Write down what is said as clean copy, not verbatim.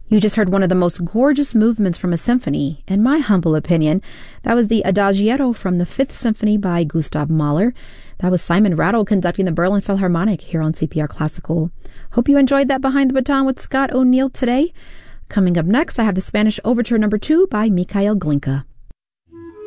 You just heard one of the most gorgeous movements from a symphony, in my humble opinion. That was the Adagietto from the Fifth Symphony by Gustav Mahler. That was Simon Rattle conducting the Berlin Philharmonic here on CPR Classical. Hope you enjoyed that Behind the Baton with Scott O'Neill today. Coming up next, I have the Spanish Overture No. 2 by Mikhail Glinka.